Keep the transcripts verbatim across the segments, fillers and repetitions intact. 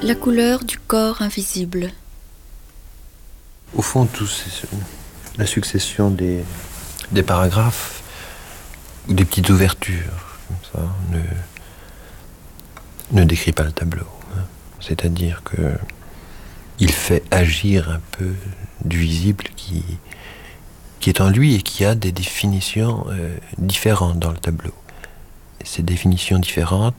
La couleur du corps invisible. Au fond, tout c'est la succession des, des paragraphes ou des petites ouvertures, comme ça, ne, ne décrit pas le tableau. Hein. C'est-à-dire que il fait agir un peu du visible qui, qui est en lui et qui a des définitions euh, différentes dans le tableau. Et ces définitions différentes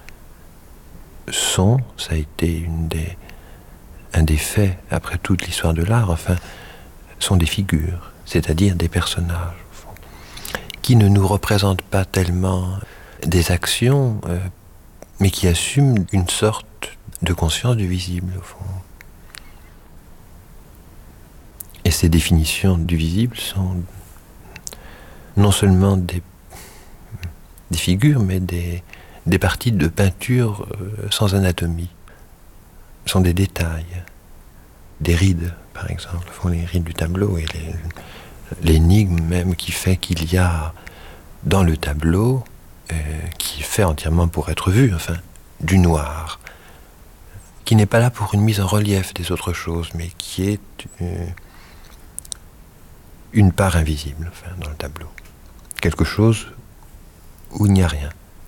sont, ça a été une des, un des faits, après toute l'histoire de l'art, enfin, sont des figures, c'est-à-dire des personnages, au fond, qui ne nous représentent pas tellement des actions, euh, mais qui assument une sorte de conscience du visible, au fond. Et ces définitions du visible sont non seulement des, des figures, mais des, des parties de peinture euh, sans anatomie. Ce sont des détails, des rides, par exemple, font les rides du tableau et les, l'énigme même qui fait qu'il y a dans le tableau, euh, qui est fait entièrement pour être vu, enfin, du noir, qui n'est pas là pour une mise en relief des autres choses, mais qui est euh, une part invisible, enfin, dans le tableau. Quelque chose où il n'y a rien.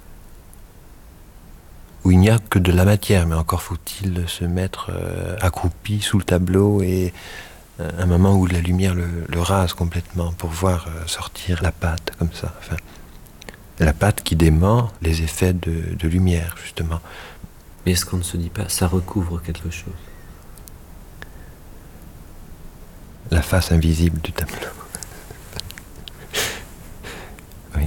Où il n'y a que de la matière, mais encore faut-il se mettre euh, accroupi sous le tableau et euh, un moment où la lumière le, le rase complètement pour voir euh, sortir la pâte, comme ça. Enfin, la pâte qui dément les effets de, de lumière, justement. Mais est-ce qu'on ne se dit pas, ça recouvre quelque chose? La face invisible du tableau. Oui.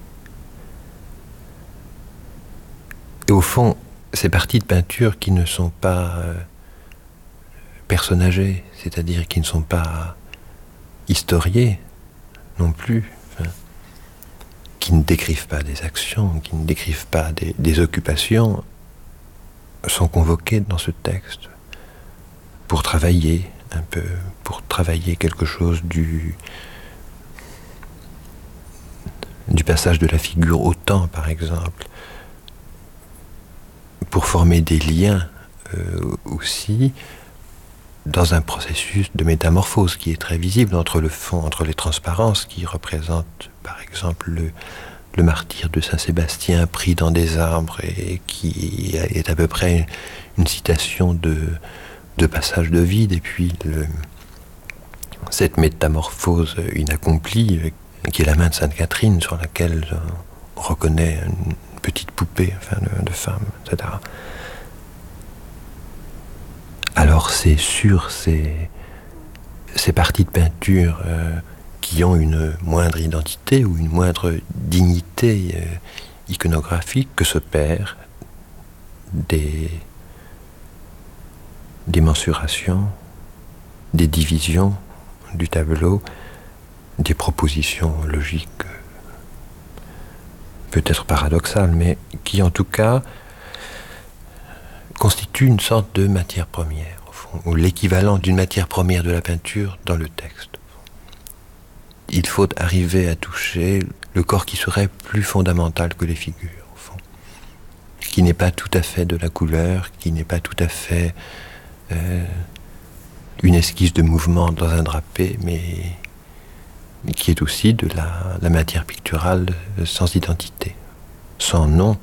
Et au fond, ces parties de peinture qui ne sont pas euh, personnagées, c'est-à-dire qui ne sont pas historiées non plus, enfin, qui ne décrivent pas des actions, qui ne décrivent pas des, des occupations, sont convoquées dans ce texte pour travailler un peu, pour travailler quelque chose du, du passage de la figure au temps, par exemple, pour former des liens euh, aussi dans un processus de métamorphose qui est très visible entre le fond, entre les transparences qui représentent par exemple le, le martyre de Saint-Sébastien pris dans des arbres et qui est à peu près une citation de, de passage de vide, et puis le, cette métamorphose inaccomplie qui est la main de Sainte Catherine sur laquelle on reconnaît une petite poupée, enfin, de, de femme, et cetera. Alors c'est sur ces, ces parties de peinture euh, qui ont une moindre identité ou une moindre dignité euh, iconographique que s'opèrent des, des mensurations, des divisions du tableau, des propositions logiques, peut-être paradoxales, mais qui en tout cas constituent une sorte de matière première, au fond, ou l'équivalent d'une matière première de la peinture dans le texte. Il faut arriver à toucher le corps qui serait plus fondamental que les figures, au fond, qui n'est pas tout à fait de la couleur, qui n'est pas tout à fait euh, une esquisse de mouvement dans un drapé, mais qui est aussi de la, la matière picturale sans identité, sans nom.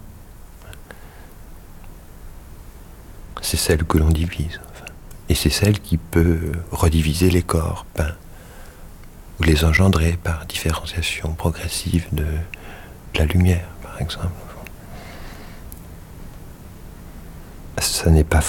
C'est celle que l'on divise, enfin. Et c'est celle qui peut rediviser les corps peints, ou les engendrer par différenciation progressive de, de la lumière, par exemple. Ça n'est pas